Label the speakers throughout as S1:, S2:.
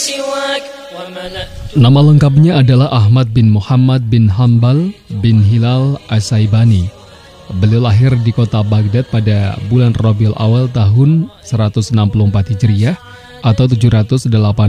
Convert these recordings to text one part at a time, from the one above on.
S1: سواك وملأت.
S2: Nama lengkapnya adalah Ahmad bin Muhammad bin Hanbal bin Hilal As-Saibani. Beliau lahir di kota Baghdad pada bulan Rabiul Awal tahun 164 Hijriah atau 780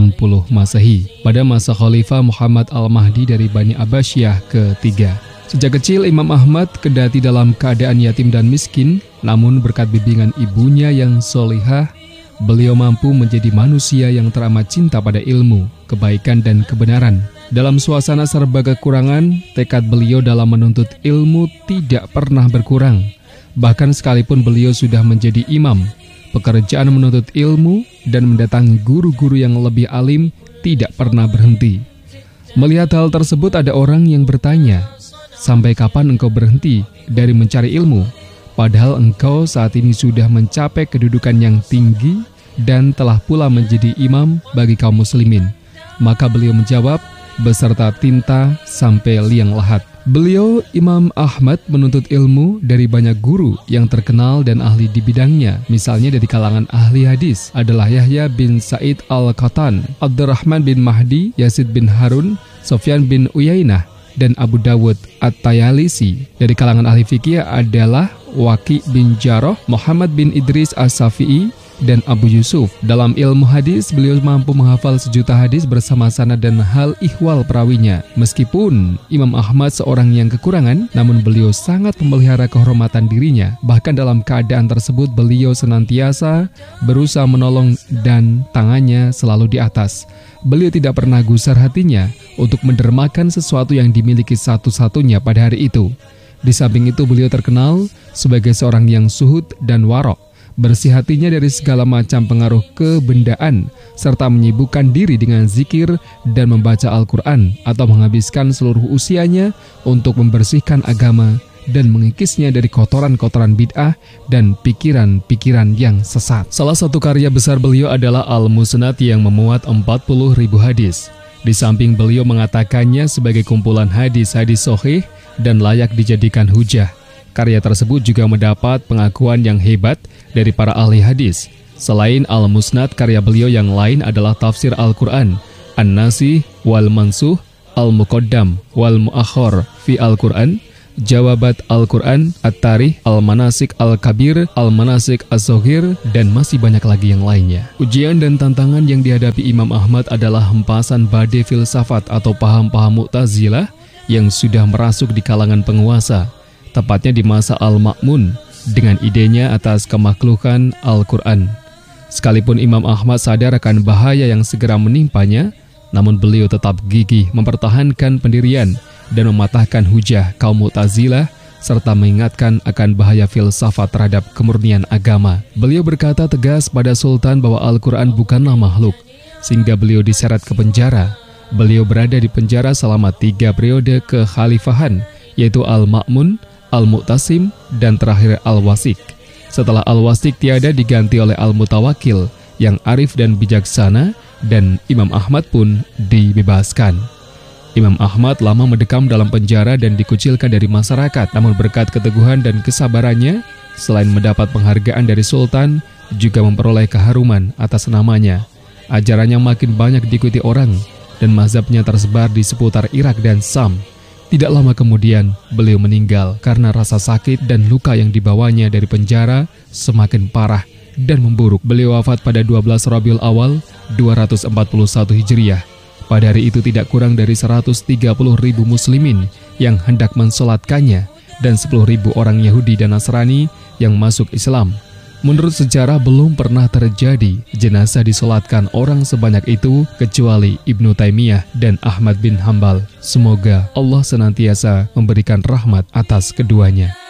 S2: Masehi pada masa Khalifah Muhammad Al-Mahdi dari Bani Abbasiyah ketiga. Sejak kecil Imam Ahmad kendati dalam keadaan yatim dan miskin, namun berkat bimbingan ibunya yang solihah, beliau mampu menjadi manusia yang teramat cinta pada ilmu, kebaikan dan kebenaran. Dalam suasana serba kekurangan, tekad beliau dalam menuntut ilmu tidak pernah berkurang. Bahkan sekalipun beliau sudah menjadi imam, pekerjaan menuntut ilmu dan mendatangi guru-guru yang lebih alim tidak pernah berhenti. Melihat hal tersebut ada orang yang bertanya, sampai kapan engkau berhenti dari mencari ilmu? Padahal engkau saat ini sudah mencapai kedudukan yang tinggi dan telah pula menjadi imam bagi kaum muslimin. Maka beliau menjawab, beserta tinta sampai liang lahat. Beliau, Imam Ahmad, menuntut ilmu dari banyak guru yang terkenal dan ahli di bidangnya. Misalnya dari kalangan ahli hadis adalah Yahya bin Sa'id Al-Qattan, Abdurrahman bin Mahdi, Yazid bin Harun, Sufyan bin Uyainah, dan Abu Dawud At-Tayalisi. Dari kalangan ahli fikih adalah Waqi bin Jarrah, Muhammad bin Idris As-Safi'i, dan Abu Yusuf. Dalam ilmu hadis, beliau mampu menghafal 1 juta hadis bersama sanad dan hal ihwal perawinya. Meskipun Imam Ahmad seorang yang kekurangan, namun beliau sangat memelihara kehormatan dirinya. Bahkan dalam keadaan tersebut, beliau senantiasa berusaha menolong dan tangannya selalu di atas. Beliau tidak pernah gusar hatinya untuk mendermakan sesuatu yang dimiliki satu-satunya pada hari itu. Di samping itu, beliau terkenal sebagai seorang yang zuhud dan warok. Bersih hatinya dari segala macam pengaruh kebendaan, serta menyibukkan diri dengan zikir dan membaca Al-Quran, atau menghabiskan seluruh usianya untuk membersihkan agama dan mengikisnya dari kotoran-kotoran bid'ah dan pikiran-pikiran yang sesat. Salah satu karya besar beliau adalah Al-Musnad yang memuat 40.000 hadis. Di samping beliau mengatakannya sebagai kumpulan hadis-hadis sahih dan layak dijadikan hujah. Karya tersebut juga mendapat pengakuan yang hebat dari para ahli hadis. Selain Al-Musnad, karya beliau yang lain adalah Tafsir Al-Quran, An-Nasih wal Mansuh, Al-Muqaddam wal Mu'akhir fi Al-Quran, Jawabat Al-Quran, At-Tarikh, Al-Manasik Al-Kabir, Al-Manasik As-Saghir, dan masih banyak lagi yang lainnya. Ujian dan tantangan yang dihadapi Imam Ahmad adalah hempasan badai filsafat atau paham-paham Mu'tazilah yang sudah merasuk di kalangan penguasa, tepatnya di masa Al-Ma'mun, dengan idenya atas kemakhlukan Al-Quran. Sekalipun Imam Ahmad sadar akan bahaya yang segera menimpanya, namun beliau tetap gigih mempertahankan pendirian dan mematahkan hujah kaum Mu'tazilah, serta mengingatkan akan bahaya filsafat terhadap kemurnian agama. Beliau berkata tegas pada Sultan bahwa Al-Quran bukanlah makhluk, sehingga beliau diseret ke penjara. Beliau berada di penjara selama 3 periode kekhalifahan, yaitu Al-Ma'mun, Al-Mu'tasim, dan terakhir Al-Wasik. Setelah Al-Wasik tiada, diganti oleh Al-Mutawakil yang arif dan bijaksana, dan Imam Ahmad pun dibebaskan. Imam Ahmad lama mendekam dalam penjara dan dikucilkan dari masyarakat, namun berkat keteguhan dan kesabarannya, selain mendapat penghargaan dari Sultan, juga memperoleh keharuman atas namanya. Ajarannya makin banyak diikuti orang, dan mazhabnya tersebar di seputar Irak dan Sam. Tidak lama kemudian, beliau meninggal karena rasa sakit dan luka yang dibawanya dari penjara semakin parah dan memburuk. Beliau wafat pada 12 Rabiul Awal 241 Hijriah. Pada hari itu tidak kurang dari 130.000 muslimin yang hendak mensolatkannya dan 10.000 orang Yahudi dan Nasrani yang masuk Islam. Menurut sejarah belum pernah terjadi jenazah disolatkan orang sebanyak itu kecuali Ibnu Taimiyah dan Ahmad bin Hanbal. Semoga Allah senantiasa memberikan rahmat atas keduanya.